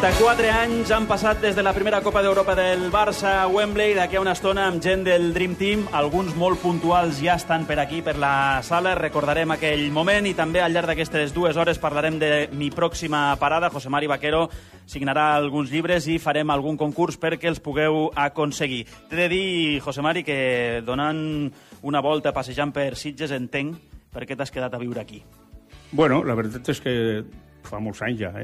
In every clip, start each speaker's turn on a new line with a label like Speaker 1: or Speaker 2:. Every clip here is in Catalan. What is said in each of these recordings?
Speaker 1: 34 anys han passat des de la primera Copa d'Europa del Barça a Wembley. D'aquí a una estona amb gent del Dream Team. Alguns molt puntuals ja estan per aquí, per la sala. Recordarem aquell moment i també al llarg d'aquestes 2 hores parlarem de mi pròxima parada. José Mari Vaquero signarà alguns llibres i farem algun concurs perquè els pugueu aconseguir. T'he de dir, José Mari, que donant una volta passejant per Sitges entenc per què t'has quedat a viure aquí.
Speaker 2: Bueno, la veritat és que fa molts anys ja,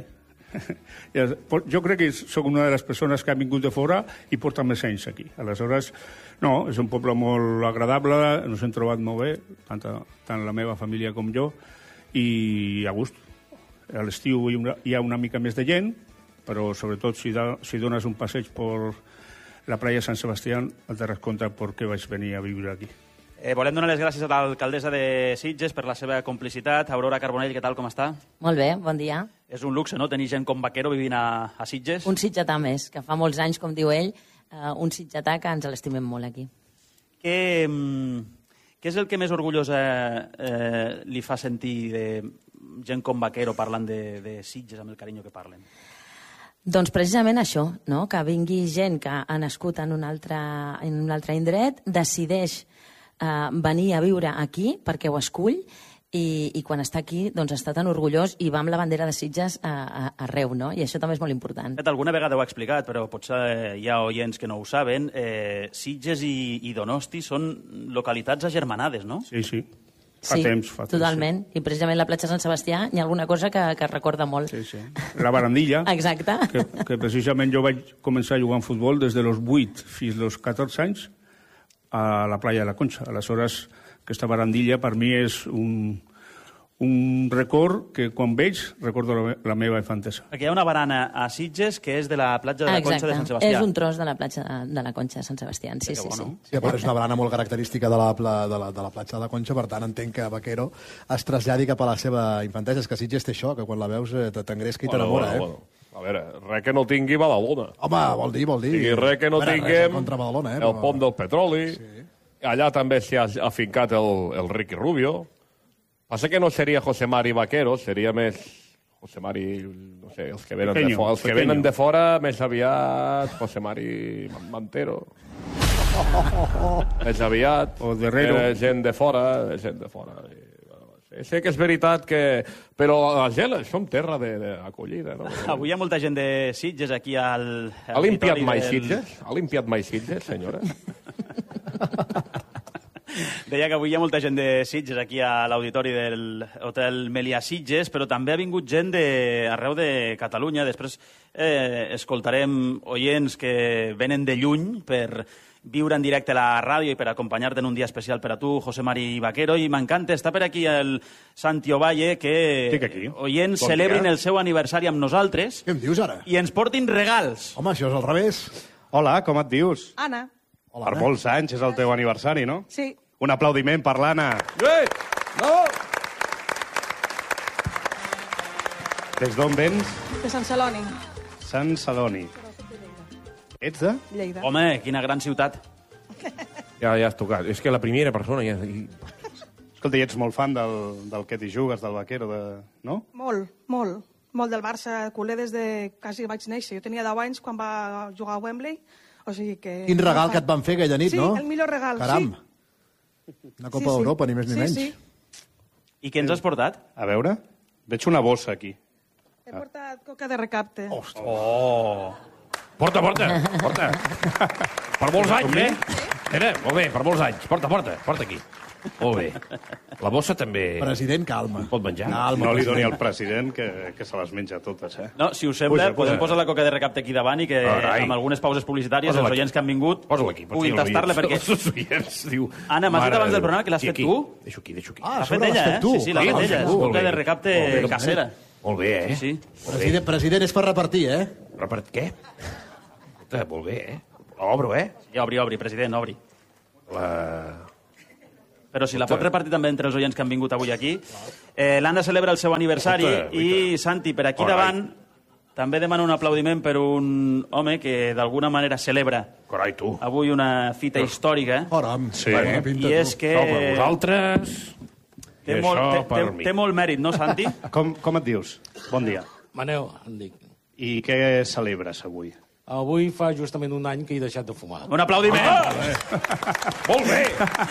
Speaker 2: Jo crec que sóc una de les persones que ha vingut de fora i porta més anys aquí. Aleshores, no, és un poble molt agradable, ens hem trobat molt bé, tant la meva família com jo, i a gust. A l'estiu hi ha una mica més de gent, però sobretot si dones un passeig per la playa Sant Sebastián, et daràs compte per què vaig venir a viure aquí.
Speaker 1: Volem donar les gràcies a l'alcaldessa de Sitges per la seva complicitat. Aurora Carbonell, què tal, com està?
Speaker 3: Molt bé, bon dia.
Speaker 1: És un luxe, no?, tenir gent com Vaquero vivint a Sitges.
Speaker 3: Un sitgetà més, que fa molts anys, com diu ell, un sitgetà que ens l'estimem molt aquí.
Speaker 1: Què és el que més orgullós li fa sentir de gent com Vaquero parlant de Sitges amb el carinyo que parlen?
Speaker 3: Doncs precisament això, no? Que vingui gent que ha nascut en un altre indret, decideix venir a viure aquí perquè ho escull i quan està aquí doncs està tan orgullós i va amb la bandera de Sitges arreu, no? I això també és molt important.
Speaker 1: Alguna vegada ho ha explicat, però potser hi ha oients que no ho saben. Sitges i Donosti són localitats agermanades, no?
Speaker 2: Sí. Fa temps.
Speaker 3: Totalment. Sí. I precisament la platja Sant Sebastià hi ha alguna cosa que recorda molt.
Speaker 2: Sí. La barandilla.
Speaker 3: Exacte.
Speaker 2: Que precisament jo vaig començar a jugar en futbol des de los 8 fins als 14 anys a la playa de la Concha. Aleshores, aquesta barandilla per mi és un record que quan veig recordo la meva infantesa.
Speaker 1: Aquí hi ha una barana a Sitges que és de la platja de la Concha de Sant Sebastià.
Speaker 3: És un tros de la platja de la Concha de Sant Sebastià. Sí.
Speaker 4: Sí, però és una barana molt característica de la platja de la Concha, per tant entenc que Vaquero es traslladi cap a la seva infantesa. És que Sitges té això, que quan la veus t'engresca i t'enamora,
Speaker 5: Bueno. A veure, res que no tingui Badalona.
Speaker 4: Home, vol dir.
Speaker 5: I res que no tinguem
Speaker 4: Badalona,
Speaker 5: el pont del petroli. Sí. Allà també s'hi ha afincat el Ricky Rubio. Passa que no seria José Mari Vaquero, seria més José Mari, no sé, els que venen de fora, més aviat José Mari Mantero. Més aviat.
Speaker 2: O Guerrero.
Speaker 5: Gent de fora. Sé que és veritat que... Però la gent som terra d'acollida, no?
Speaker 1: Avui hi ha molta gent de Sitges aquí al...
Speaker 5: Ha limpiat mai Sitges? Ha limpiat mai Sitges, senyora?
Speaker 1: Deia que avui hi ha molta gent de Sitges aquí a l'auditori del Hotel Melià Sitges, però també ha vingut gent arreu de Catalunya. Després escoltarem oients que venen de lluny per viure en directe a la ràdio i per acompanyar-te en un dia especial per a tu, José Mari Vaquero, i m'encanta, està per aquí el Santi Ovalle, que oients celebrin el seu aniversari amb nosaltres.
Speaker 4: Què em dius ara?
Speaker 1: I ens portin regals.
Speaker 4: Home, això és al revés.
Speaker 6: Hola, com et dius?
Speaker 7: Anna.
Speaker 4: Hola,
Speaker 6: Per molts anys és el teu aniversari, no?
Speaker 7: Sí.
Speaker 6: Un aplaudiment per l'Anna.
Speaker 5: Bravo!
Speaker 6: Des d'on vens?
Speaker 7: De Sant Celoni.
Speaker 6: Sant Celoni. Ets de?
Speaker 7: Lleida.
Speaker 1: Home, quina gran ciutat.
Speaker 5: Ja has tocat. És que la primera persona ja...
Speaker 6: Escolta, i ets molt fan del que t'hi jugues, del Vaquero, no?
Speaker 7: Molt. Molt del Barça, culer des de quasi vaig néixer. Jo tenia 10 anys quan va jugar a Wembley, o sigui que...
Speaker 4: Quin regal que et van fer aquella nit, no?
Speaker 7: Sí, el millor regal,
Speaker 4: Caram. Una Copa d'Europa, ni més ni menys.
Speaker 7: Sí.
Speaker 1: I què ens has portat?
Speaker 6: A veure, veig una bossa aquí.
Speaker 7: He portat coca de recapte.
Speaker 6: Ostres.
Speaker 1: Oh!
Speaker 5: Porta. Per molts anys, Era, molt bé, per molts anys. Porta aquí. Molt bé. La bossa també...
Speaker 4: President, calma.
Speaker 5: Pot menjar?
Speaker 6: No li doni al president que se les menja totes,
Speaker 1: No, si us sembla, podem posar la coca de recapte aquí davant i que amb algunes pauses publicitàries els oients que han vingut puguin tastar-la perquè... Anna, m'has dit abans del programa que l'has fet tu?
Speaker 5: Deixo aquí.
Speaker 1: L'ha fet ella, Sí, l'ha fet ella. És coca de recapte casera.
Speaker 5: Molt bé,
Speaker 1: Sí.
Speaker 4: President, és per repartir,
Speaker 5: Repartir què? Molt bé, Obro,
Speaker 1: Ja, obri, president, obri. Però si la pot repartir també entre els oients que han vingut avui aquí. L'Anna celebra el seu aniversari i, Santi, per aquí davant també demano un aplaudiment per un home que d'alguna manera celebra avui una fita històrica.
Speaker 6: Sí.
Speaker 1: I és que...
Speaker 5: Per vosaltres...
Speaker 1: Té molt mèrit, no, Santi?
Speaker 6: Com et dius? Bon dia.
Speaker 8: Maneu, em dic.
Speaker 6: I què celebres avui?
Speaker 8: Avui fa justament un any que he deixat de fumar.
Speaker 1: Un aplaudiment!
Speaker 5: Molt bé!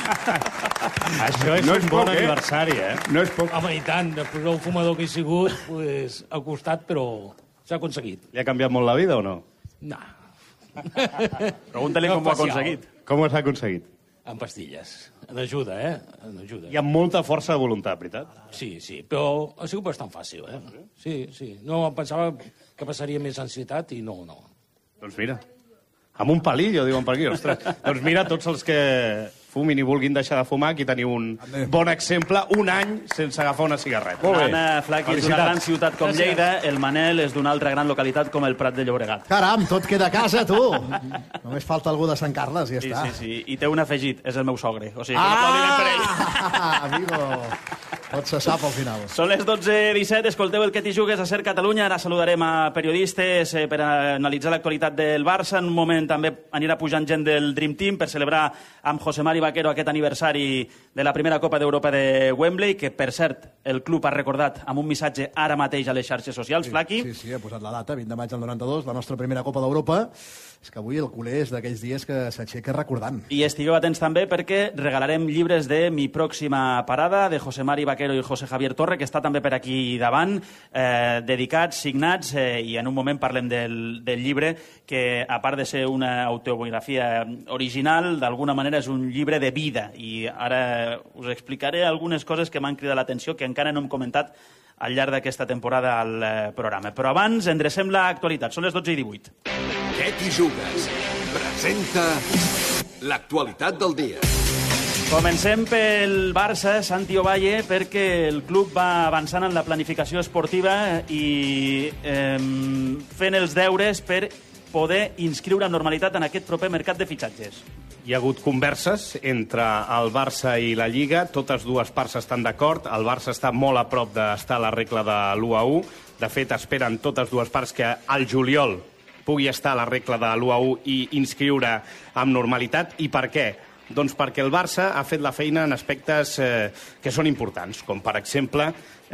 Speaker 6: Això és un bon aniversari, eh?
Speaker 2: No és poc.
Speaker 8: Home, i tant, després del fumador que he sigut, pues, ha costat, però s'ha aconseguit.
Speaker 6: Li ha canviat molt la vida o no?
Speaker 8: No.
Speaker 1: Pregunta-li com ho ha aconseguit.
Speaker 6: Com ho has aconseguit?
Speaker 8: Amb pastilles. En ajuda, eh? En ajuda.
Speaker 6: Hi ha molta força de voluntat, veritat?
Speaker 8: Sí, però ha sigut bastant fàcil, eh? Sí. No, em pensava que passaria més ansietat i no.
Speaker 6: Doncs mira, amb un palillo, diuen per aquí, ostres. Doncs mira, tots els que fumin i vulguin deixar de fumar, aquí teniu un bon exemple, un any sense agafar una cigarreta.
Speaker 1: Anna Flaqui és d'una gran ciutat com Lleida, el Manel és d'una altra gran localitat com el Prat de Llobregat.
Speaker 4: Caram, tot queda a casa, tu! Només falta algú de Sant Carles i ja està.
Speaker 1: Sí. I té un afegit, és el meu sogre. O sigui, que l'aplaudiment per ell.
Speaker 4: Amigo! Tot se sap al final.
Speaker 1: Són les 12:17, escolteu el Que t'hi jugues a Ser Catalunya. Ara saludarem a periodistes per analitzar l'actualitat del Barça. En un moment també anirà pujant gent del Dream Team per celebrar amb José Mari Vaquero aquest aniversari de la primera Copa d'Europa de Wembley, que, per cert, el club ha recordat amb un missatge ara mateix a les xarxes socials. Flaqui?
Speaker 4: Sí, ha posat la data, 20 de maig del 92, la nostra primera Copa d'Europa. És que avui el culer és d'aquells dies que s'aixeca recordant.
Speaker 1: I estigueu atents també perquè regalarem llibres de Mi pròxima parada, de José Mari Vaquero i José Javier Torre, que està també per aquí davant, dedicats, signats, i en un moment parlem del llibre, que a part de ser una autobiografia original, d'alguna manera és un llibre de vida. I ara us explicaré algunes coses que m'han cridat l'atenció, que encara no hem comentat al llarg d'aquesta temporada al programa. Però abans endrecem l'actualitat. Són les 12:18.
Speaker 9: Què t'hi jugues? Presenta l'actualitat del dia.
Speaker 1: Comencem pel Barça, Santi Ovalle, perquè el club va avançant en la planificació esportiva i fent els deures per poder inscriure amb normalitat en aquest proper mercat de fitxatges.
Speaker 6: Hi ha hagut converses entre el Barça i la Lliga, totes dues parts estan d'acord, el Barça està molt a prop d'estar a la regla de l'1-1, de fet esperen totes dues parts que al juliol pugui estar a la regla de l'1-1 i inscriure amb normalitat. I per què? Doncs perquè el Barça ha fet la feina en aspectes que són importants, com per exemple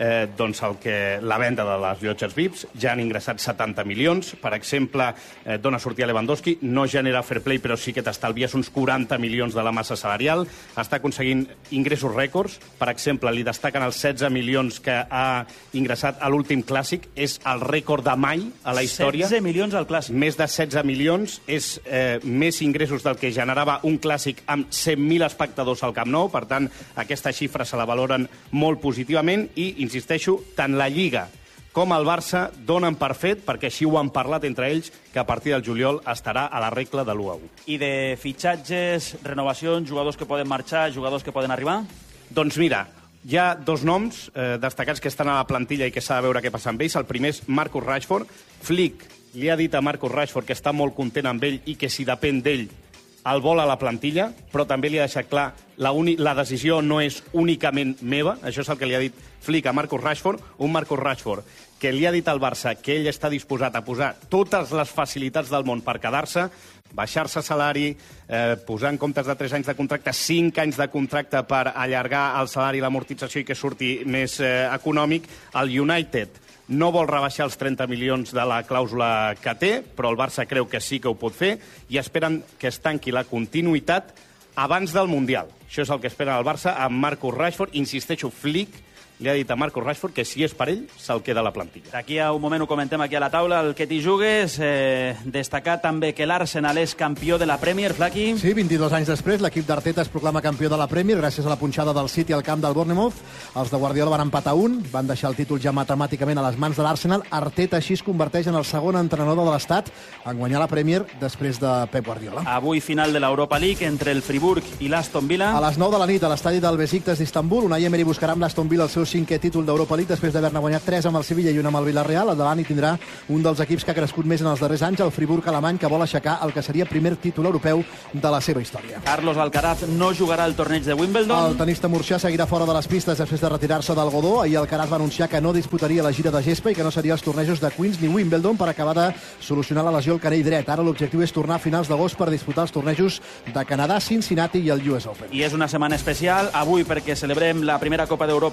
Speaker 6: la venda de les llotges VIPs. Ja han ingressat 70 milions. Per exemple, dona sortida a Lewandowski, no genera fair play, però sí que t'estalvies uns 40 milions de la massa salarial. Està aconseguint ingressos rècords. Per exemple, li destaquen els 16 milions que ha ingressat a l'últim clàssic. És el rècord de mai a la història.
Speaker 1: 16 milions al clàssic.
Speaker 6: Més de 16 milions. És més ingressos del que generava un clàssic amb 100.000 espectadors al Camp Nou. Per tant, aquesta xifra se la valoren molt positivament i, insisteixo, tant la Lliga com el Barça donen per fet, perquè així ho han parlat entre ells, que a partir del juliol estarà a la regla de l'1-1.
Speaker 1: I de fitxatges, renovacions, jugadors que poden marxar, jugadors que poden arribar?
Speaker 6: Doncs mira, hi ha dos noms destacats que estan a la plantilla i que s'ha de veure què passa amb ells. El primer és Marcus Rashford. Flick li ha dit a Marcus Rashford que està molt content amb ell i que si depèn d'ell el vol a la plantilla, però també li ha deixat clar la decisió no és únicament meva. Això és el que li ha dit Flick a Marcus Rashford. Un Marcus Rashford que li ha dit al Barça que ell està disposat a posar totes les facilitats del món per quedar-se, baixar-se salari, posar en comptes de 3 anys de contracte, 5 anys de contracte per allargar el salari i l'amortització i que surti més econòmic. El United no vol rebaixar els 30 milions de la clàusula que té, però el Barça creu que sí que ho pot fer i esperen que es tanqui la continuïtat abans del Mundial. Això és el que esperen el Barça amb Marcus Rashford. Insisteixo, Flick li ha dit a Marcus Rashford que si és per ell, se'l queda a la plantilla.
Speaker 1: D'aquí a un moment ho comentem aquí a la taula, el Que t'hi jugues. Destacar també que l'Arsenal és campió de la Premier, Flaqui.
Speaker 4: Sí, 22 anys després, l'equip d'Arteta es proclama campió de la Premier gràcies a la punxada del City al camp del Bournemouth. Els de Guardiola van empatar van deixar el títol ja matemàticament a les mans de l'Arsenal. Arteta així es converteix en el segon entrenador de l'Estat en guanyar la Premier després de Pep Guardiola.
Speaker 1: Avui final de l'Europa League entre el Friburg i l'Aston Villa.
Speaker 4: A les 9 de la nit, a l'estadi del Besiktas d'Istanbul, Unai Emery buscarà amb l'Aston Villa el seu 5è títol d'Europa League després d'haver-ne guanyat 3 amb el Sevilla i 1 amb el Villarreal. Al davant hi tindrà un dels equips que ha crescut més en els darrers anys, el Friburg alemany, que vol aixecar el que seria primer títol europeu de la seva història.
Speaker 1: Carlos Alcaraz no jugarà al torneig de Wimbledon.
Speaker 4: El tenista murcià seguirà fora de les pistes després de retirar-se del Godó. Ahir Alcaraz va anunciar que no disputaria la gira de gespa i que no seria els tornejos de Queens ni Wimbledon per acabar de solucionar la lesió al canell dret. Ara l'objectiu és tornar a finals d'agost per disputar els tornejos de Canadà, Cincinnati i el US Open.
Speaker 1: I és una setmana especial avui perquè celebrem la primera Copa d'Europa de la història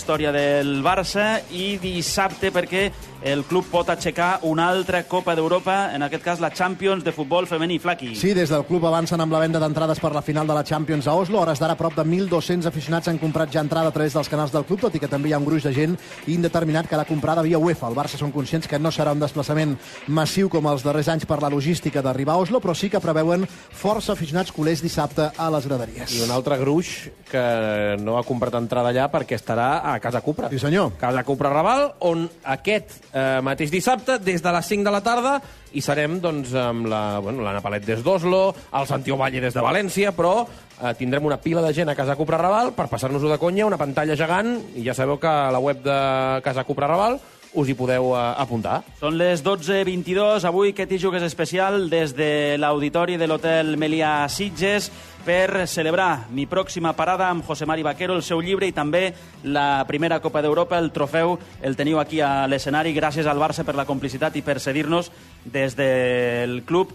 Speaker 1: història del Barça, i dissabte perquè el club pot aixecar una altra Copa d'Europa, en aquest cas la Champions de futbol femení. Flaqui.
Speaker 4: Sí, des del club avancen amb la venda d'entrades per la final de la Champions a Oslo. A hores d'ara, prop de 1.200 aficionats han comprat ja entrada a través dels canals del club, tot i que també hi ha un gruix de gent indeterminat que l'ha comprada via UEFA. El Barça són conscients que no serà un desplaçament massiu com els darrers anys per la logística d'arribar a Oslo, però sí que preveuen força aficionats culers dissabte a les graderies.
Speaker 10: I un altre gruix que no ha comprat entrada allà perquè estarà a Casa Cupra.
Speaker 4: Sí, senyor.
Speaker 10: Casa Cupra Raval, on aquest mateix dissabte, des de les 5 de la tarda, hi serem doncs, amb l'Anna Palet des d'Oslo, el Santiago Valle des de València, però tindrem una pila de gent a Casa Cupra Raval per passar-nos-ho de conya, una pantalla gegant, i ja sabeu que a la web de Casa Cupra Raval us hi podeu apuntar.
Speaker 1: Són les 12:22. Avui que t'hi jugues especial des de l'auditori de l'Hotel Melià Sitges per celebrar mi pròxima parada amb José Mari Vaquero, el seu llibre i també la primera Copa d'Europa. El trofeu el teniu aquí a l'escenari. Gràcies al Barça per la complicitat i per cedir-nos des del club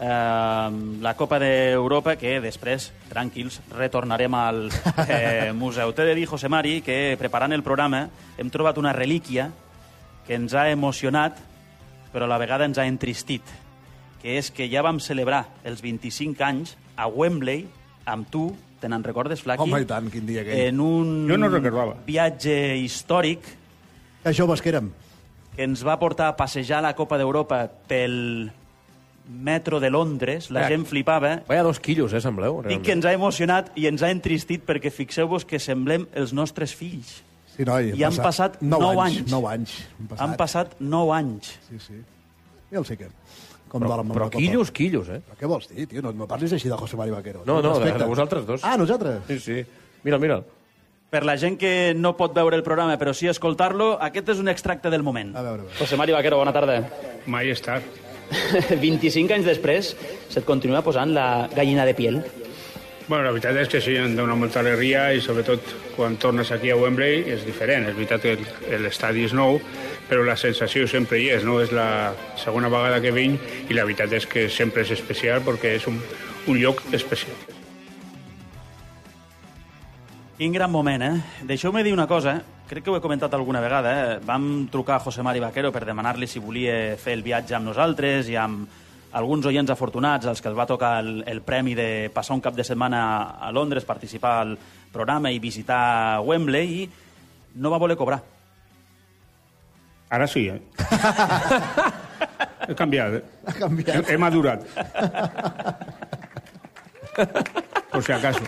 Speaker 1: la Copa d'Europa, que després, tranquils, retornarem al museu. T'he de dir, José Mari, que preparant el programa hem trobat una relíquia que ens ha emocionat, però a la vegada ens ha entristit, que és que ja vam celebrar els 25 anys a Wembley amb tu, te n'en recordes, Flaqui?
Speaker 4: Home, i tant, quin dia aquell.
Speaker 1: En un
Speaker 2: Jo no recordava.
Speaker 1: viatge històric
Speaker 4: Que joves que érem.
Speaker 1: que ens va portar a passejar la Copa d'Europa pel metro de Londres. La gent flipava.
Speaker 10: Vaya 2 quilos, sembleu.
Speaker 1: Dic que ens ha emocionat i ens ha entristit perquè fixeu-vos que semblem els nostres fills.
Speaker 4: Sí, noi,
Speaker 1: I han passat 9 anys.
Speaker 4: 9 anys.
Speaker 1: Han passat 9 anys.
Speaker 4: Sí, sí. Ja el sé que... Com
Speaker 10: Però quillos,
Speaker 4: Però què vols dir, tio? No parlis així de José Mari Vaquero.
Speaker 10: No, de vosaltres dos.
Speaker 4: Ah, nosaltres?
Speaker 10: Sí, sí. Mira'l.
Speaker 1: Per la gent que no pot veure el programa, però sí escoltar-lo, aquest és un extracte del moment.
Speaker 4: A veure.
Speaker 1: José Mari Vaquero, bona tarda.
Speaker 2: Mai he estat.
Speaker 1: 25 anys després, se't continua posant la gallina de piel?
Speaker 2: Bueno, la veritat és que sí, em dona molta alegria i sobretot quan tornes aquí a Wembley és diferent. És veritat que l'estadi és nou, però la sensació sempre hi és, no? És la segona vegada que vinc i la veritat és que sempre és especial perquè és un lloc especial.
Speaker 1: Quin gran moment, eh? Deixeu-me dir una cosa, crec que ho he comentat alguna vegada, Vam trucar a José Mari Vaquero per demanar-li si volia fer el viatge amb nosaltres i amb alguns oients afortunats als que els va tocar el premi de passar un cap de setmana a Londres, participar al programa i visitar Wembley, i no va voler cobrar.
Speaker 2: Ara sí, eh? He canviat, eh?
Speaker 4: Ha canviat.
Speaker 2: He madurat. Por si acaso.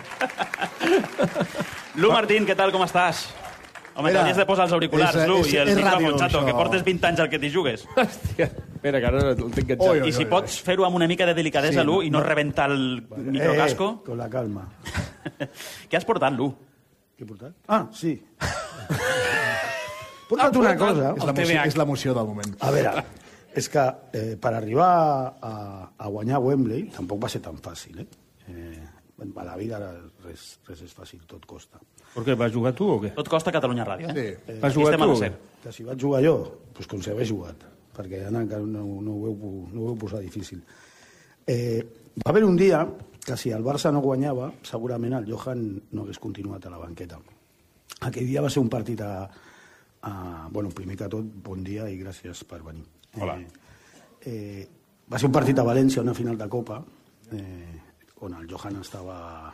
Speaker 1: Lu Martín, què tal, com estàs? Home, t'hauries de posar els auriculars, Lu, i el micròfon, xato, que portes 20 anys al que t'hi jugues.
Speaker 10: Hòstia, espera, que ara el tinc enganxat.
Speaker 1: I si pots fer-ho amb una mica de delicadesa, Lu, i no rebentar el microcasco.
Speaker 11: Con la calma.
Speaker 1: Què has portat, Lu?
Speaker 11: Què he portat? Ah, sí. He portat una cosa.
Speaker 4: És l'emoció del moment.
Speaker 11: A veure, és que per arribar a guanyar Wembley tampoc va ser tan fàcil, a la vida res és fàcil, tot costa.
Speaker 2: Per què, vas jugar tu o què?
Speaker 1: Tot costa Catalunya Ràdio.
Speaker 4: Sí.
Speaker 2: Vas jugar tu o què?
Speaker 11: Que si vaig jugar jo, doncs com si hagués jugat, perquè Anna encara no ho veu posar difícil. Va haver un dia que si el Barça no guanyava, segurament el Johan no hagués continuat a la banqueta. Aquell dia va ser un partit bueno, primer que tot, bon dia i gràcies per venir.
Speaker 2: Hola.
Speaker 11: Va ser un partit a València, una final de Copa, on el Johan estava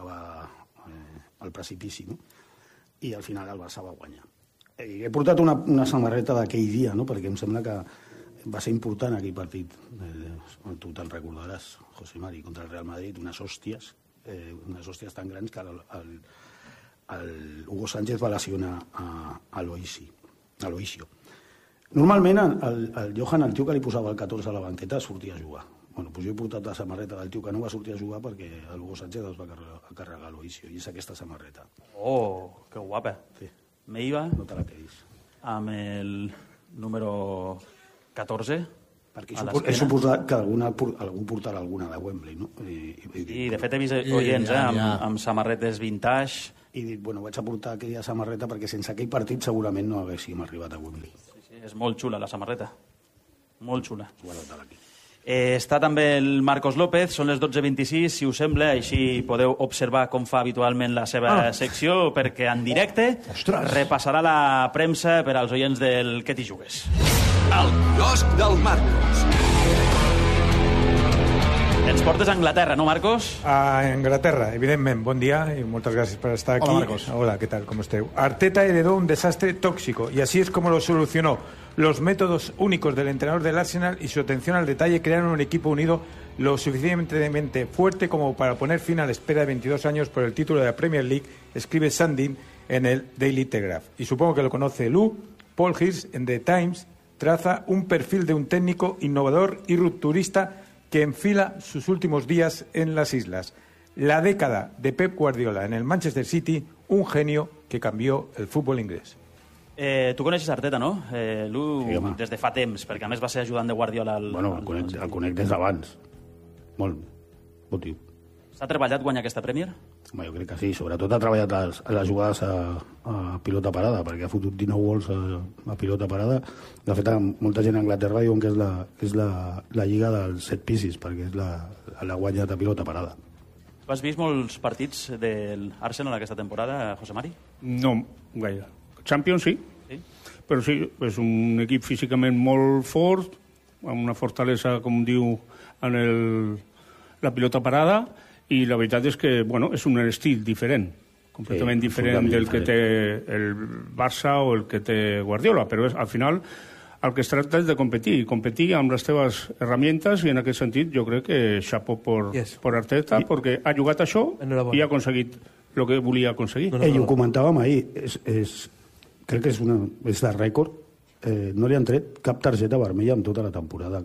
Speaker 11: al precipici, no? I al final el Barça va guanyar. He portat una samarreta d'aquell dia, no? Perquè em sembla que va ser important aquell partit. Tu te'n recordaràs, José Mari, contra el Real Madrid, unes hòsties tan grans que el Hugo Sánchez va lesionar a l'Oisio. Normalment el Johan, el tio que li posava el 14 a la banqueta, sortia a jugar. Bueno, doncs jo he portat la samarreta del tio que no va sortir a jugar perquè el Hugo Sánchez es va carregar a l'Oisio, i és aquesta samarreta.
Speaker 1: Oh, que guapa.
Speaker 11: Sí.
Speaker 1: Me iba
Speaker 11: No te la quedis.
Speaker 1: amb el número 14
Speaker 11: Perquè
Speaker 1: a
Speaker 11: he
Speaker 1: l'esquena.
Speaker 11: suposat que algú portarà alguna de Wembley, no?
Speaker 1: I de fet he vist oients amb samarretes vintage.
Speaker 11: I dic, bueno, vaig a portar aquella samarreta perquè sense aquell partit segurament no haguéssim arribat a Wembley.
Speaker 1: Sí, és molt xula la samarreta. Molt xula.
Speaker 11: Guarda-te-la aquí.
Speaker 1: Està també el Marcos López, són les 12:26, si us sembla, així podeu observar com fa habitualment la seva secció, perquè en directe repassarà la premsa per als oients del Què t'hi jugues.
Speaker 9: El quiosc del Marcos.
Speaker 1: Ens portes a Anglaterra, no, Marcos?
Speaker 12: A Anglaterra, evidentment. Bon dia y muchas gracias por estar aquí.
Speaker 4: Hola, Marcos.
Speaker 12: Hola, ¿qué tal? ¿Cómo estás? Arteta heredó un desastre tóxico y así es como lo solucionó. Los métodos únicos del entrenador del Arsenal y su atención al detalle crearon un equipo unido lo suficientemente fuerte como para poner fin a la espera de 22 años por el título de la Premier League, escribe Sandin en el Daily Telegraph. Y supongo que lo conoce Lou. Paul Hirsch en The Times traza un perfil de un técnico innovador y rupturista que enfila sus últimos días en las islas. La década de Pep Guardiola en el Manchester City, un genio que cambió el fútbol inglés.
Speaker 1: Tu coneixes Arteta, no? Lu, sí, des de fa temps, perquè a més va ser ajudant de Guardiola al...
Speaker 11: Bueno, el conec des d'abans. Molt tio.
Speaker 1: S'ha treballat guanyar aquesta Premier?
Speaker 11: Home, jo crec que sí. Sobretot ha treballat a les jugades a pilota parada, perquè ha fotut 19 gols a pilota parada. De fet, molta gent a Anglaterra diuen que és la lliga dels set pieces, perquè és la guanyat a pilota parada.
Speaker 1: Tu has vist molts partits de l'Arsenal aquesta temporada, José Mari?
Speaker 2: No, gaire. Champions sí, però sí, és un equip físicament molt fort, amb una fortalesa, com diu, en la pilota parada, i la veritat és que, bueno, és un estil diferent, completament diferent del que té el Barça o el que té Guardiola, però al final el que es tracta és de competir amb les teves herramientes, i en aquest sentit jo crec que xapó per Arteta, perquè ha jugat això i ha aconseguit el que volia aconseguir.
Speaker 11: Ho comentàvem ahir, crec que és de rècord, no li han tret cap targeta vermella en tota la temporada.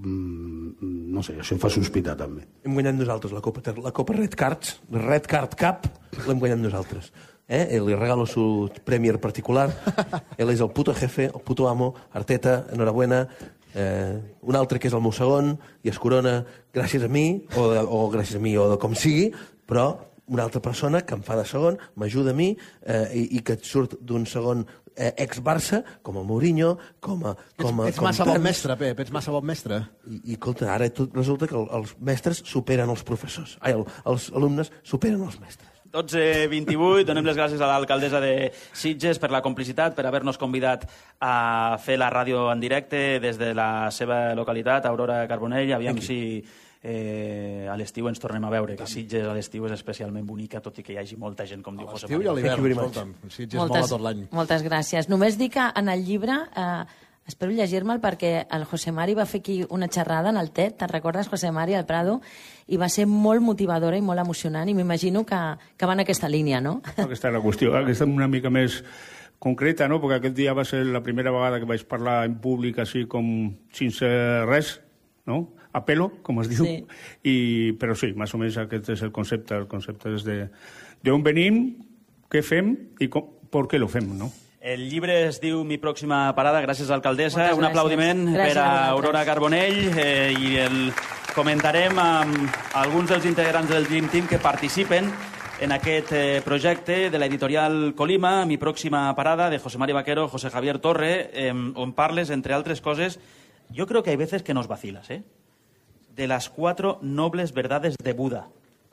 Speaker 11: No sé, això fa sospitar també.
Speaker 13: Hem guanyat nosaltres la Copa Red Cards, Red Card Cup, l'hem guanyat nosaltres. Le regalo su Premier particular, él és el puto jefe, el puto amo, Arteta, enhorabuena, un altre que és el meu segon, i es corona gràcies a mi, o gràcies a mi, o com sigui, però una altra persona que em fa de segon, m'ajuda a mi, i que surt d'un segon ex-Barça, com el Mourinho,
Speaker 4: Ets massa bon mestre, Pep, ets massa bon mestre.
Speaker 13: I escolta, ara resulta que els mestres superen els professors. Els alumnes superen els mestres.
Speaker 1: 12:28, donem les gràcies a l'alcaldessa de Sitges per la complicitat, per haver-nos convidat a fer la ràdio en directe des de la seva localitat, Aurora Carbonell. Aviam si a l'estiu ens tornem a veure, que Sitges a l'estiu és especialment bonica, tot i que hi hagi molta gent, com diu José María.
Speaker 4: L'estiu i a l'hivern, escolta'm, Sitges mola tot l'any.
Speaker 3: Moltes gràcies. Només dic que en el llibre, espero llegir-me'l, perquè el José Mari va fer aquí una xerrada en el TED, te'n recordes, José Mari, al Prado, i va ser molt motivadora i molt emocionant, i m'imagino que va en aquesta línia, no?
Speaker 2: Aquesta és la qüestió, aquesta és una mica més concreta, no? Perquè aquest dia va ser la primera vegada que vaig parlar en públic així com sense res, no? A pelo, com es diu. Sí. Però sí, més o menys aquest és el concepte. El concepte és d'on venim, què fem i per què lo fem, no?
Speaker 1: El llibre es diu Mi pròxima parada, gràcies, alcaldessa. Un aplaudiment per a Aurora Carbonell i el comentarem amb alguns dels integrants del Dream Team que participen en aquest projecte de l'editorial Colima, Mi pròxima parada, de José Mari Vaquero, José Javier Torre, on parles, entre altres coses, yo creo que hay veces que nos vacilas, de las 4 nobles verdades de Buda.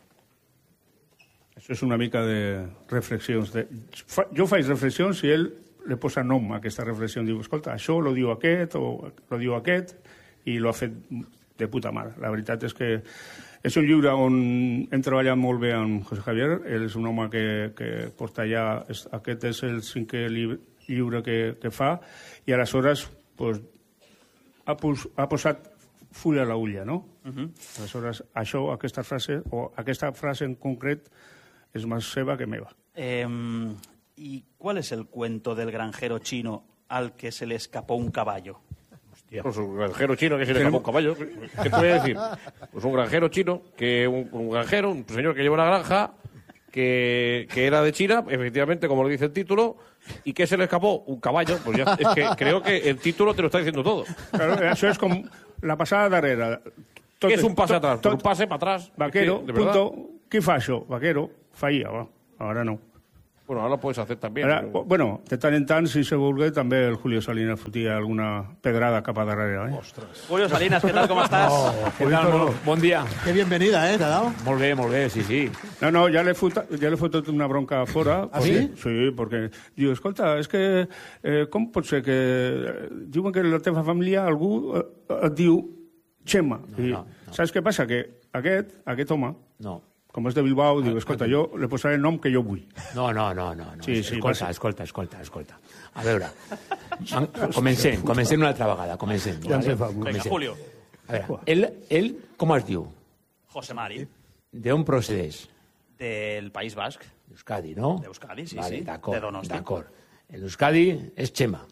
Speaker 2: Això és una mica de reflexions. Jo faig reflexions i ell li posa nom a aquesta reflexió. Diu, escolta, això lo diu aquest o lo diu aquest, i lo ha fet de puta mare. La veritat és que és un llibre on hem treballat molt bé amb José Javier. Ell és un home que porta ja... Aquest és el 5è llibre que fa, i aleshores pues, ha posat full a la ulla, no? Aleshores, aquesta frase en concret és més seva que meva.
Speaker 1: ¿Y cuál es el cuento del granjero chino al que se le escapó un caballo?
Speaker 5: Hostia. Pues un granjero chino que se le escapó un caballo. ¿Qué te voy a decir? Pues un granjero chino, un señor que lleva una granja, que era de China, efectivamente, como lo dice el título, y que se le escapó un caballo. Pues ya, es que creo que el título te lo está diciendo todo.
Speaker 2: Claro, això és com la passada darrere.
Speaker 5: ¿Qué es un pase atrás? Un pase para atrás.
Speaker 2: Vaquero, punto. Qui fa això? Vaquero, feia, ara no.
Speaker 5: Bueno, ahora lo puedes hacer también.
Speaker 2: Ara, bueno, de tant en tant, si se vulgui, també el Julio Salinas fotia alguna pedrada cap a darrere.
Speaker 1: Ostres. Julio Salinas, què tal, com estàs?
Speaker 14: Què tal? Bon dia.
Speaker 4: Que bienvenida, Tadao?
Speaker 14: Molt bé, sí.
Speaker 2: No, ja l'he fotut una bronca fora.
Speaker 4: Ah, sí?
Speaker 2: Sí, perquè diu, escolta, és que com pot ser que diuen que la teva família algú et diu Chema. No. Saps què passa? Que aquest home, com és de Bilbao, diu, escolta, jo li posaré el nom que jo vull.
Speaker 14: No.
Speaker 2: Sí,
Speaker 14: Escolta. A veure, comencem una altra vegada, comencem.
Speaker 1: Vinga, Julio.
Speaker 14: A veure, ell com es diu?
Speaker 1: José Mari.
Speaker 14: D'on procedeix?
Speaker 1: Del País Basc.
Speaker 14: D'Euskadi, no?
Speaker 1: D'Euskadi, sí.
Speaker 14: D'acord. L'Euskadi és Chema.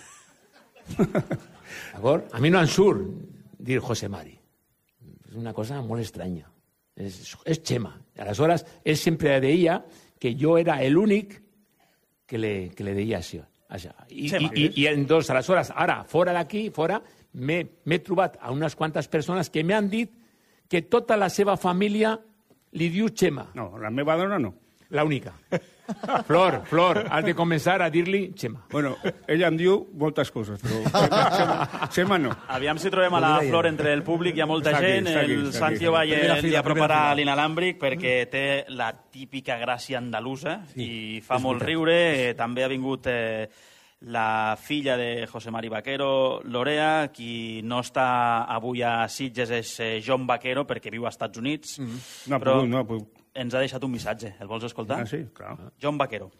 Speaker 14: D'acord? A mi no em surt dir José Mari. És una cosa molt estranya. És Chema. Aleshores, ell sempre deia que jo era l'únic que le deia això. I entonces, aleshores, ara, fora d'aquí, m'he trobat a unes quantes persones que m'han dit que tota la seva família li diu Chema.
Speaker 2: No, la meva dona no.
Speaker 14: La única. Flor, has de començar a dir-li Chema.
Speaker 2: Bueno, ella em diu moltes coses, però Chema no.
Speaker 1: Aviam si trobem a la Flor entre el públic. Hi ha molta gent. El Santi Valle li aproparà l'inalàmbric perquè té la típica gràcia andalusa i fa molt riure. També ha vingut la filla de José Mari Vaquero, Lorea. Qui no està avui a Sitges és John Vaquero, perquè viu als Estats Units.
Speaker 2: No ha pogut.
Speaker 1: Ens ha deixat un missatge. El vols escoltar?
Speaker 2: Ah, sí, claro.
Speaker 1: John Vaquero.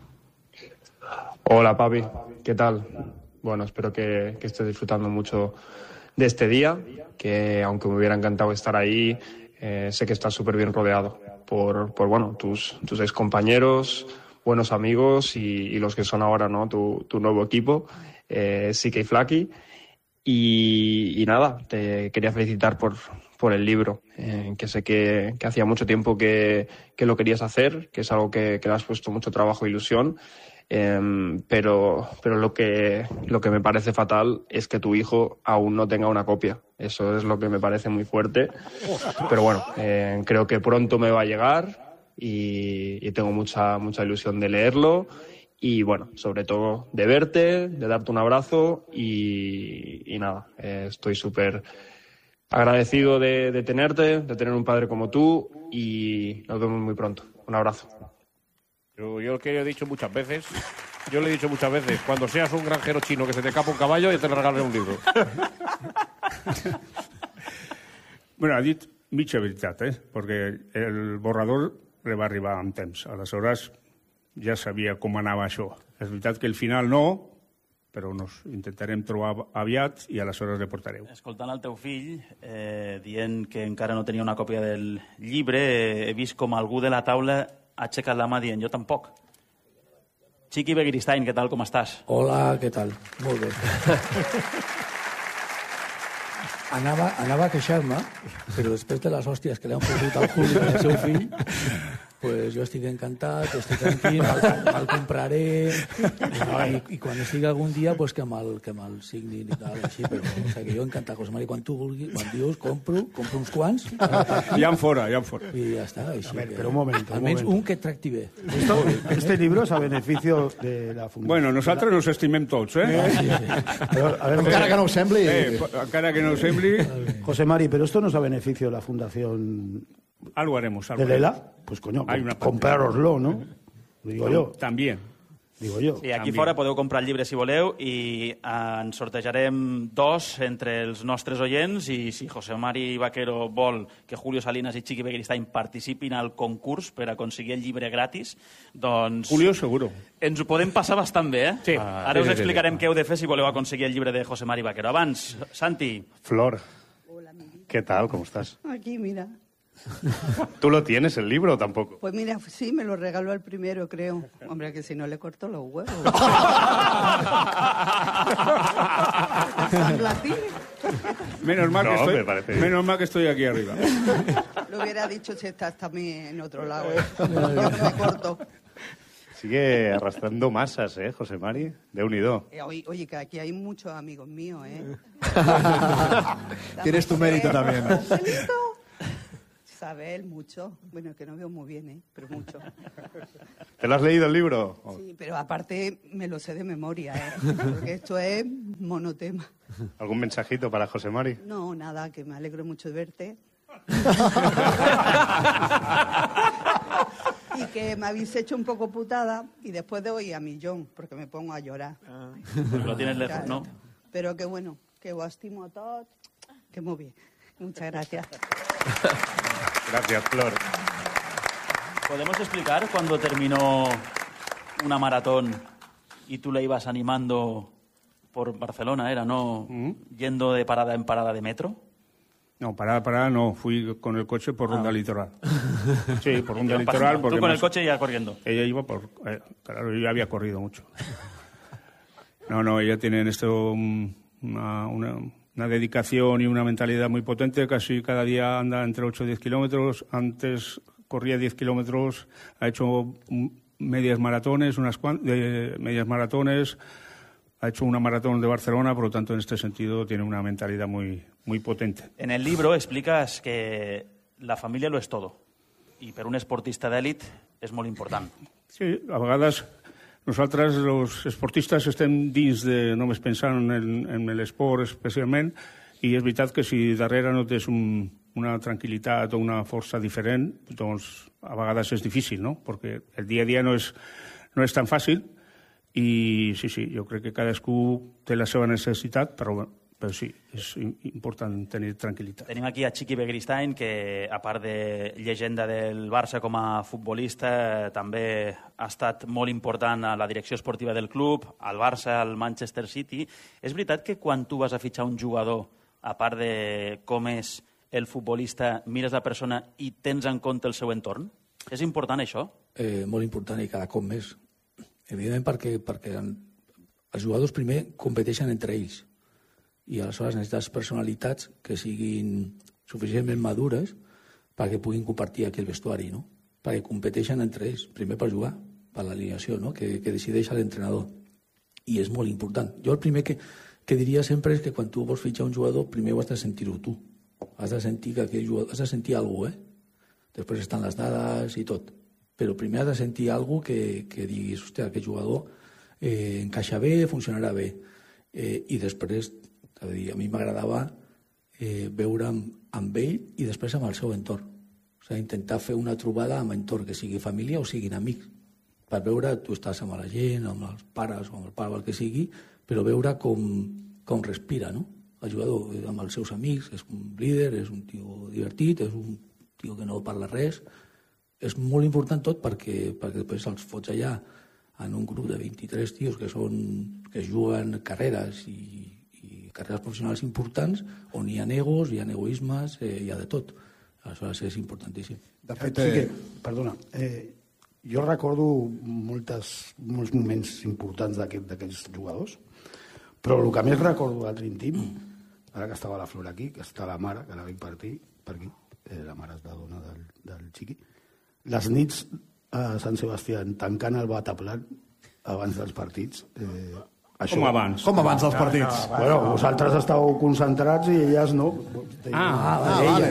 Speaker 15: Hola, papi. ¿Qué tal? Bueno, espero que estés disfrutando mucho de este día, que aunque me hubiera encantado estar ahí, sé que estás súper bien rodeado por bueno, tus ex compañeros, buenos amigos y los que son ahora, ¿no? Tu nuevo equipo, Sique y Flaki. Y nada, te quería felicitar por el libro, que sé que hacía mucho tiempo que lo querías hacer, que es algo que le has puesto mucho trabajo e ilusión, pero lo que me parece fatal es que tu hijo aún no tenga una copia. Eso es lo que me parece muy fuerte, pero bueno, creo que pronto me va a llegar y tengo mucha ilusión de leerlo. Y bueno, sobre todo de verte, de darte un abrazo y nada, estoy súper agradecido de tenerte, de tener un padre como tú y nos vemos muy pronto. Un abrazo.
Speaker 5: Yo lo que he dicho muchas veces, cuando seas un granjero chino que se te escapa un caballo, yo te regalaré un libro.
Speaker 2: Bueno, ha dit mitja veritat, perquè el borrador li va arribar amb temps. Aleshores, ja sabia com anava això. És veritat que al final no, però nos intentarem trobar aviat i aleshores le portareu.
Speaker 1: Escoltant el teu fill, dient que encara no tenia una còpia del llibre, he vist com algú de la taula ha aixecat la mà dient jo tampoc. Chiqui Begiristain, què tal, com estàs?
Speaker 16: Hola, què tal? Molt bé. Anava a queixar-me, però després de les hòsties que li han fotut al Julio i al seu fill, pues jo estic encantat, estic tranquil, me'l compraré i quan estigui algun dia pues que me'l signi i tal, així, però o sigui, que jo encantat, José Mari, quan tu vulguis, quan dius, compro uns quants
Speaker 2: ja en fora.
Speaker 16: I ja està, així.
Speaker 11: A ver, pero un momento.
Speaker 16: Almenys un que et tracti bé.
Speaker 11: Este libro es a beneficio de la fundación.
Speaker 2: Bueno, nosaltres nos estimem tots,
Speaker 11: Sí. A ver,
Speaker 4: encara que no ho sembli.
Speaker 2: Encara que no ho sembli.
Speaker 11: José Mari, pero esto no es a beneficio de la fundación
Speaker 2: algo haremos.
Speaker 11: ¿De Lela? Pues coño, comprároslo, ¿no? Digo yo.
Speaker 2: También.
Speaker 11: Digo yo.
Speaker 1: Sí, aquí fora podeu comprar el llibre si voleu i en sortejarem 2 entre els nostres oients i si José Mari Vaquero vol que Julio Salinas i Chiqui Begiristain participin al concurs per aconseguir el llibre gratis, doncs...
Speaker 2: Julio, seguro.
Speaker 1: Ens ho podem passar bastant bé,
Speaker 2: Sí.
Speaker 1: Ara us explicarem què heu de fer si voleu aconseguir el llibre de José Mari Vaquero. Abans, Santi.
Speaker 6: Flor. Hola, ¿qué tal? ¿Cómo estás?
Speaker 17: Aquí, mira.
Speaker 6: ¿Tú lo tienes, el libro, o tampoco?
Speaker 17: Pues mira, sí, me lo regaló el primero, creo. Hombre, que si no le corto los huevos.
Speaker 2: Menos mal que estoy aquí arriba.
Speaker 17: Lo hubiera dicho si estás también en otro lado. Yo no me corto.
Speaker 6: Sigue arrastrando masas, José Mari? Déu-n'hi-do.
Speaker 17: Oye, que aquí hay muchos amigos míos,
Speaker 4: Tienes tu mérito también.
Speaker 17: Isabel, mucho. Bueno, que no veo muy bien, pero mucho.
Speaker 6: ¿Te lo has leído el libro?
Speaker 17: Sí, pero aparte me lo sé de memoria, porque esto es monotema.
Speaker 6: ¿Algún mensajito para José Mari?
Speaker 17: No, nada, que me alegro mucho de verte. Y que me habéis hecho un poco putada y después de hoy a millón, porque me pongo a llorar.
Speaker 1: Pues lo tienes lejos, ¿no?
Speaker 17: Pero que bueno, que os estimo a todos, que muy bien. Muchas gracias.
Speaker 6: Gracias, Flor.
Speaker 1: ¿Podemos explicar cuando terminó una maratón y tú le ibas animando por Barcelona, era, ¿no? Yendo de parada en parada de metro.
Speaker 2: No, parada no. Fui con el coche por Ronda Litoral. Sí, por Ronda Litoral.
Speaker 1: Tú con el coche ya corriendo.
Speaker 2: Ella iba por... claro, yo ya había corrido mucho. No, ella tiene en esto una dedicación y una mentalidad muy potente. Casi cada día anda entre 8 y 10 kilómetros. Antes corría 10 kilómetros. Ha hecho medias maratones, medias maratones. Ha hecho una maratón de Barcelona, por lo tanto, en este sentido, tiene una mentalidad muy, muy potente.
Speaker 1: En el libro explicas que la familia lo es todo. I per un esportista d'èlit és molt important.
Speaker 2: Sí, a vegades nosaltres, els esportistes, estem dins de només pensant en l'esport especialment, i és veritat que si darrere no tens una tranquil·litat o una força diferent, doncs a vegades és difícil, no? Perquè el dia a dia no és tan fàcil. I sí, jo crec que cadascú té la seva necessitat, però sí, és important tenir tranquil·litat.
Speaker 1: Tenim aquí a Chiqui Begiristain, que a part de llegenda del Barça com a futbolista, també ha estat molt important a la direcció esportiva del club, al Barça, al Manchester City. És veritat que quan tu vas a fitxar un jugador, a part de com és el futbolista, mires la persona i tens en compte el seu entorn? És important això?
Speaker 16: Molt important i cada cop més. Evidentment perquè els jugadors primer competeixen entre ells i aleshores necessites personalitats que siguin suficientment madures perquè puguin compartir aquell vestuari, no? Perquè competeixen entre ells, primer per jugar, per l'alineació, no? que decideix l'entrenador. I és molt important. Jo el primer que diria sempre és que quan tu vols fitxar un jugador, primer ho has de sentir-ho tu. Has de sentir que aquell jugador... Has de sentir alguna cosa, Després estan les dades i tot. Però primer has de sentir alguna cosa que diguis, hòstia, aquest jugador encaixa bé, funcionarà bé. I després, a mi m'agradava veure amb ell i després amb el seu entorn. O sigui, intentar fer una trobada amb entorn, que sigui família o siguin amics, per veure, tu estàs amb la gent, amb els pares o amb el pare o el que sigui, però veure com respira, no? El jugador amb els seus amics, és un líder, és un tio divertit, és un tio que no parla res. És molt important tot perquè després els fots allà en un grup de 23 tios que juguen carreres i carreres professionals importants on hi ha egos, hi ha egoismes, hi ha de tot. Aleshores és importantíssim.
Speaker 11: De fet, sí que, perdona, jo recordo molts moments importants d'aquells jugadors, però el que més recordo del Dream Team, ara que estava la Flor aquí, que està la mare, que la veig per aquí, la mare és la dona del Chiqui, les nits a Sant Sebastià tancant el bataplan abans dels partits.
Speaker 2: Com abans?
Speaker 4: Com abans dels partits?
Speaker 11: Bueno, vosaltres estàveu concentrats i elles no.
Speaker 4: Vale.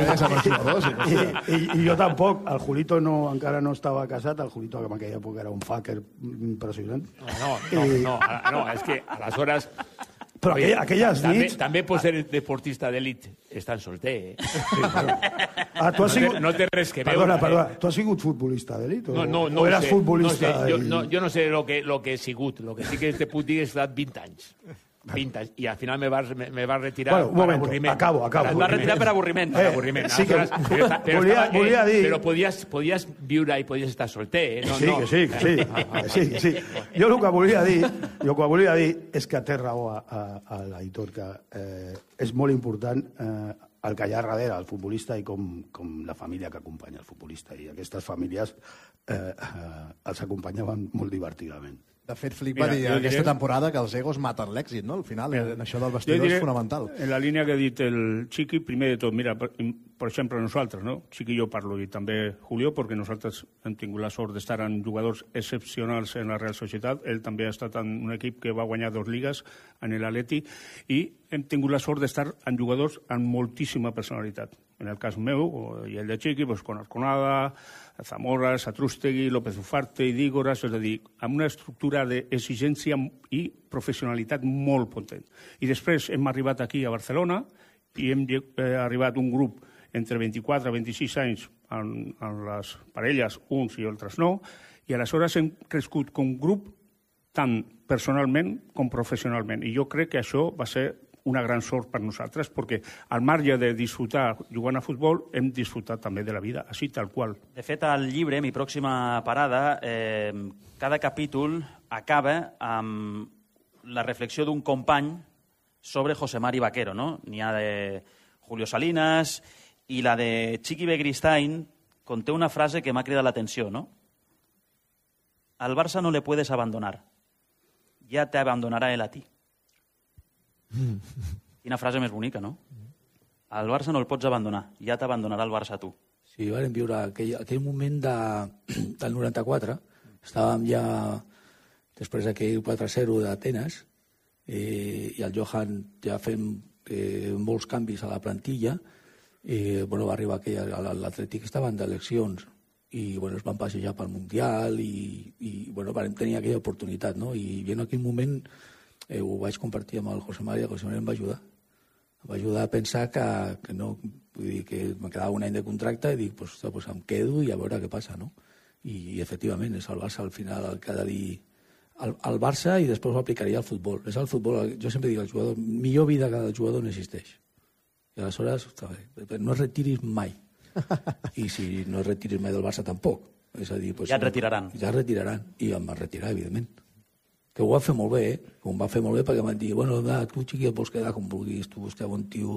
Speaker 11: I jo tampoc. El Julito encara no estava casat. El Julito en aquella època era un fucker impressionant.
Speaker 14: No, és que aleshores...
Speaker 11: Però aquelles nits...
Speaker 14: També pots ser deportista d'elit estant solter,
Speaker 11: Sí, claro. Tu has sigut...
Speaker 14: No té res que veure.
Speaker 11: Perdona. Tu has sigut futbolista d'elit?
Speaker 14: No
Speaker 11: o eres futbolista?
Speaker 14: Jo no sé lo que he sigut. Lo que sí que te puc dir és que he estat 20 anys. 20 anys. I al final me vas retirar per avorriment.
Speaker 11: Acabo.
Speaker 1: Et vas retirar per avorriment.
Speaker 11: Sí que volia dir...
Speaker 14: Però podies viure i podies estar solter.
Speaker 11: Sí. Jo el que volia dir és que té raó a l'Aitor, que és molt important el que hi ha darrere el futbolista i com la família que acompanya el futbolista. I aquestes famílies els acompanyaven molt divertidament.
Speaker 4: De fet, Flick va dir aquesta temporada que els egos maten l'èxit, no? Al final, això del vestidor és fonamental.
Speaker 2: En la línia que ha dit el Chiqui, primer de tot, mira, per exemple, nosaltres, no? Sí que jo parlo, i també Julio, perquè nosaltres hem tingut la sort d'estar en jugadors excepcionals en la Real Societat. Ell també ha estat en un equip que va guanyar 2 lligues en l'Atleti, i hem tingut la sort d'estar en jugadors amb moltíssima personalitat. En el cas meu, i el de Chiqui, doncs, con Arconada, Zamora, Satrústegui, López Ufarte, Idígoras, és a dir, amb una estructura d'exigència i professionalitat molt potent. I després hem arribat aquí a Barcelona, i hem arribat un grup entre 24 i 26 anys en les parelles, uns i altres no, i aleshores hem crescut com grup tant personalment com professionalment. I jo crec que això va ser una gran sort per nosaltres, perquè al marge de disfrutar jugant a futbol, hem disfrutat també de la vida, així tal qual.
Speaker 1: De fet, al llibre, Mi pròxima parada, cada capítol acaba amb la reflexió d'un company sobre José Mari Vaquero, ¿no? N'hi ha de Julio Salinas i la de Chiqui Begristain conté una frase que m'ha cridat l'atenció, ¿no? Al Barça no le puedes abandonar, ya te abandonará él a ti. Quina frase més bonica, no? Al Barça no el pots abandonar, ja t'abandonarà el Barça a tu.
Speaker 16: Sí, vam viure aquell moment del 94, estàvem ja després d'aquell 4-0 d'Atenes, i el Johan ja fem molts canvis a la plantilla, va arribar l'Atlètic estaven d'eleccions i es van passejar pel Mundial i vam tenir aquella oportunitat, no? I en aquell moment ho vaig compartir amb el José Mari, i el José Mari em va ajudar. Em va ajudar a pensar que no, vull dir que me quedava un any de contracte i dic, pues em quedo i a veure què passa, no? I efectivament és el Barça al final el que ha de dir al Barça i després ho aplicaria al futbol. És el futbol, jo sempre dic al jugador, millor vida que el jugador no existeix. I aleshores, no es retiris mai. I si no es retiris mai del Barça tampoc. És a dir,
Speaker 1: ja et retiraran.
Speaker 16: Ja es retiraran. I em va retirar, evidentment. Que ho va fer molt bé, que ho va fer molt bé perquè em van dir, bueno, tu, Chiqui, et vols quedar com vulguis, tu vostè bon tio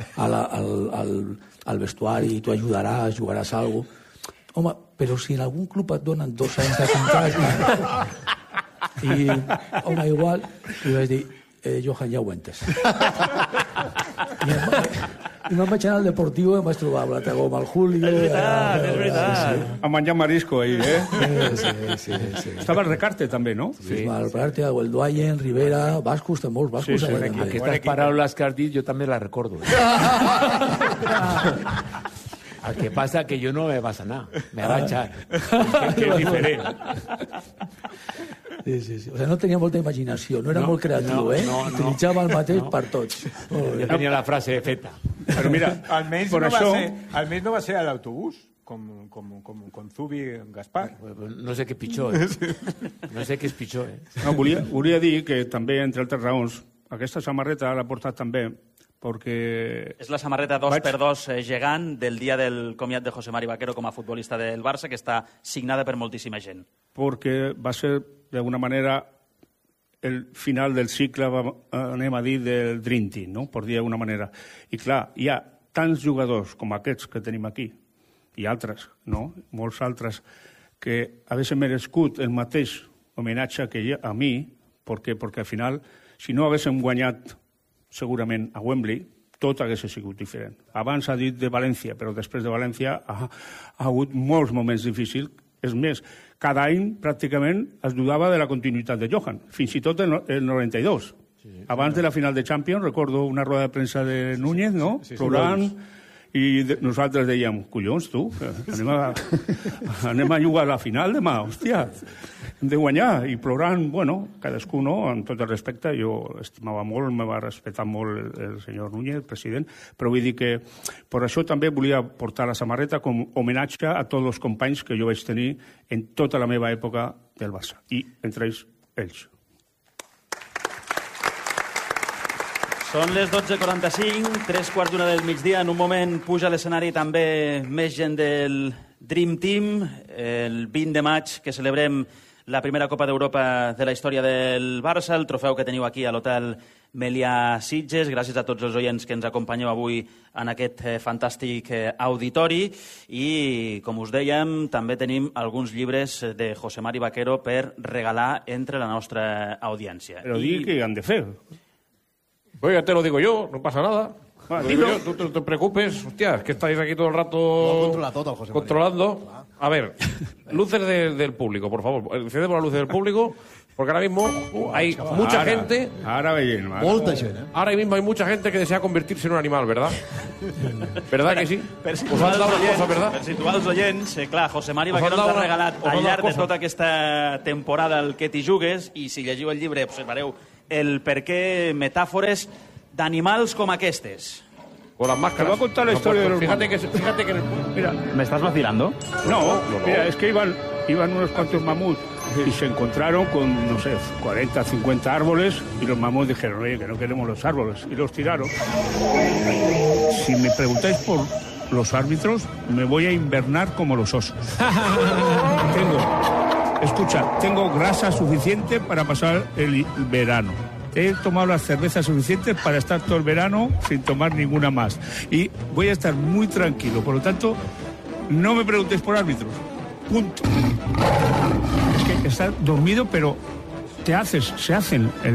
Speaker 16: al vestuari, tu ajudaràs, jugaràs alguna cosa. Home, però si en algun club et donen 2 anys de contracte i, home, igual, li vaig dir, Johan, ja ho entes. I me'n vaig anar al Deportiu i em vaig trobar amb l'altre gom, el Julio...
Speaker 1: És veritat.
Speaker 2: Sí. A menjar marisco ahí,
Speaker 16: Sí.
Speaker 2: Estava el Recarte també, no?
Speaker 16: Sí. El Recarte, el Duayen, Rivera, bascos, molts bascos.
Speaker 14: Aquestes paraules que has dit jo també les recordo. El que passa que jo no me vas anar, me va echar, que és diferent.
Speaker 16: Sí. O sea, no tenia molta imaginació, no era molt creatiu, Utilitzava el mateix per tots.
Speaker 14: Jo tenia la frase feta.
Speaker 2: Però mira,
Speaker 12: almenys no va ser a l'autobús, com Zubi Gaspar.
Speaker 14: No sé què és pitjor, No sé què és pitjor,
Speaker 2: No, volia dir que també, entre altres raons, aquesta samarreta l'ha portat també perquè...
Speaker 1: És la samarreta 2x2 gegant del dia del comiat de José Mari Vaquero com a futbolista del Barça, que està signada per moltíssima gent.
Speaker 2: Perquè va ser, d'alguna manera, el final del cicle, anem a dir, del Dream Team, no? Per dir d'alguna manera. I clar, hi ha tants jugadors com aquests que tenim aquí, i altres, no? Molts altres, que haguessin merescut el mateix homenatge que a mi, perquè al final, si no haguéssim guanyat segurament a Wembley, tot hagués sigut diferent. Abans ha dit de València, però després de València ha hagut molts moments difícils. És més, cada any pràcticament es dudava de la continuïtat de Johan, fins i tot el 92. Abans de la final de Champions, recordo una roda de premsa de Núñez, no? Plorant, i nosaltres dèiem, collons, tu, anem a jugar a la final demà, hòstia, hem de guanyar, i plorant, bueno, cadascú, no?, amb tot el respecte, jo estimava molt, me va respectar molt el senyor Núñez, el president, però vull dir que per això també volia portar la samarreta com homenatge a tots els companys que jo vaig tenir en tota la meva època del Barça, i entre ells.
Speaker 1: Són les 12:45, 3:45 del migdia. En un moment puja a l'escenari també més gent del Dream Team. El 20 de maig que celebrem la primera Copa d'Europa de la història del Barça, el trofeu que teniu aquí a l'Hotel Melià Sitges. Gràcies a tots els oients que ens acompanyeu avui en aquest fantàstic auditori. I, com us dèiem, també tenim alguns llibres de José Mari Vaquero per regalar entre la nostra audiència.
Speaker 2: Però digui què han de fer.
Speaker 5: Pues ya te lo digo yo, no pasa nada. Bueno, tú no te preocupes, hostia, es que estáis aquí todo el rato controlando. A ver, luces del público, por favor. Encendemos las luces del público, porque ahora mismo hay mucha gente...
Speaker 2: Ara veient.
Speaker 4: Molta gent, eh?
Speaker 5: Ahora mismo hay mucha gente que desea convertirse en un animal, ¿verdad? ¿Verdad que sí?
Speaker 1: Per
Speaker 5: Us han dado una cosa, ¿verdad?
Speaker 1: Per situar els oients, clar, José Mari
Speaker 5: Us han
Speaker 1: Vaquero ens
Speaker 5: dado
Speaker 1: ha
Speaker 5: una-
Speaker 1: regalat
Speaker 5: us han
Speaker 1: al
Speaker 5: dado
Speaker 1: llarg de
Speaker 5: cosa.
Speaker 1: tota aquesta temporada el que t'hi jugues, i si llegiu el llibre observareu el per què metàfores d'animals com aquestes.
Speaker 5: Con las máscaras.
Speaker 2: Te voy a contar la historia de los
Speaker 5: Fíjate
Speaker 2: mamuts.
Speaker 5: que en el...
Speaker 2: Mira,
Speaker 1: ¿Me estás vacilando?
Speaker 2: No, mira, es que iban unos cuantos mamuts y se encontraron con, no sé, 40, 50 árboles y los mamuts dijeron, oye, que no queremos los árboles, y los tiraron. Si me preguntáis por los árbitros, me voy a invernar como los osos. Tengo grasa suficiente para pasar el verano. He tomado las cervezas suficientes para estar todo el verano sin tomar ninguna más. Y voy a estar muy tranquilo. Por lo tanto, no me preguntéis por árbitros. Punto. Es que estás dormido, pero se hacen